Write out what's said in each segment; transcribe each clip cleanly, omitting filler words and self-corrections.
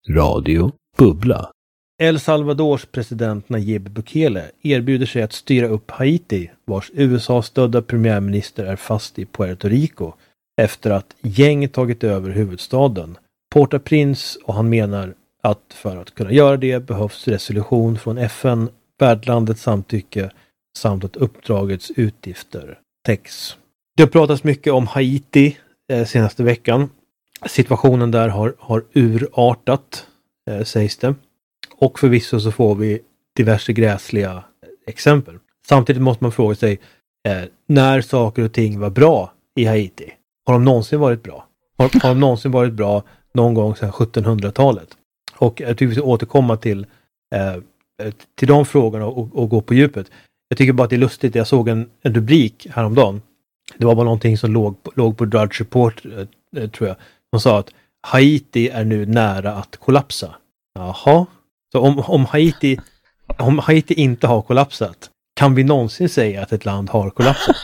Radio Bubbla. El Salvadors president Nayib Bukele erbjuder sig att styra upp Haiti, vars USA-stödda premiärminister är fast i Puerto Rico, efter att gäng tagit över huvudstaden Port-au-Prince, och han menar att för att kunna göra det behövs resolution från FN, värdlandets samtycke samt att uppdragets utgifter täcks. Det har pratats mycket om Haiti senaste veckan. Situationen där har urartat, sägs det. Och förvisso så får vi diverse gräsliga exempel. Samtidigt måste man fråga sig när saker och ting var bra i Haiti. Har de någonsin varit bra? Har de någonsin varit bra någon gång sedan 1700-talet? Och jag tycker vi ska återkomma till de frågorna och gå på djupet. Jag tycker bara att det är lustigt. Jag såg en rubrik häromdagen. Det var bara någonting som låg på Drudge Report, tror jag. De sa att Haiti är nu nära att kollapsa. Jaha. Så om Haiti inte har kollapsat, kan vi någonsin säga att ett land har kollapsat?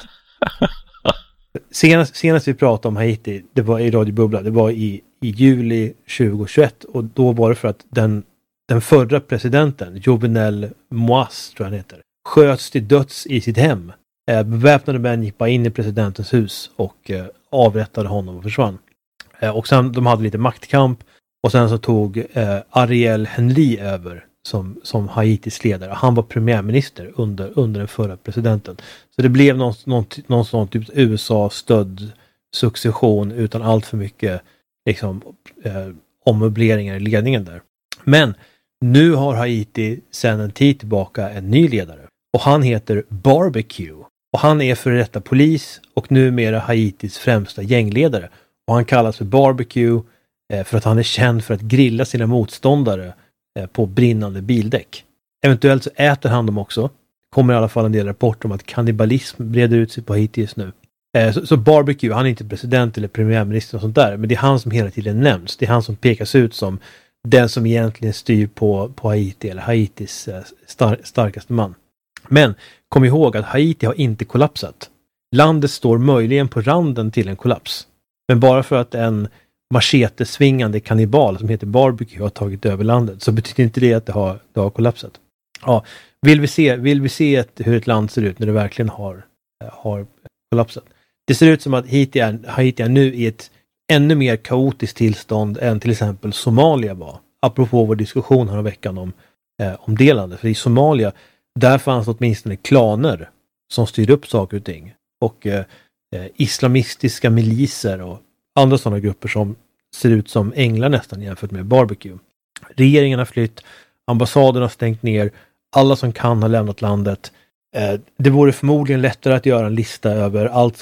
Senast vi pratade om Haiti, det var i Radio Bubbla, det var i juli 2021, och då var det för att den förra presidenten, Jovenel Moïse, tror jag han heter, sköts till döds i sitt hem. Beväpnade män gick bara in i presidentens hus och avrättade honom och försvann. Och sen de hade lite maktkamp, och sen så tog Ariel Henry över som Haitis ledare. Han var premiärminister under den förra presidenten. Så det blev någon sån typ USA-stödd succession utan allt för mycket liksom, ommöbleringar i ledningen där. Men nu har Haiti sedan en tid tillbaka en ny ledare. Och han heter Barbecue. Och han är för detta polis och numera Haitis främsta gängledare. Och han kallas för Barbecue för att han är känd för att grilla sina motståndare på brinnande bildäck. Eventuellt så äter han dem också. Kommer i alla fall en del rapporter om att kannibalism breder ut sig på Haiti just nu. Så Barbecue, han är inte president eller premiärminister och sånt där, men det är han som hela tiden nämns. Det är han som pekas ut som den som egentligen styr på Haiti, eller Haitis starkaste man. Men kom ihåg att Haiti har inte kollapsat. Landet står möjligen på randen till en kollaps. Men bara för att en machetesvingande kannibal som heter Barbecue har tagit över landet, så betyder inte det att det har kollapsat. Ja, vill vi se hur ett land ser ut när det verkligen har kollapsat? Det ser ut som att Haiti är nu i ett ännu mer kaotiskt tillstånd än till exempel Somalia var. Apropå vår diskussion här om veckan om det landet. För i Somalia, där fanns åtminstone klaner som styrde upp saker och ting. Och islamistiska miliser och andra sådana grupper som ser ut som änglar nästan jämfört med Barbecue. Regeringen har flytt, ambassaden har stängt ner, alla som kan har lämnat landet. Det vore förmodligen lättare att göra en lista över allt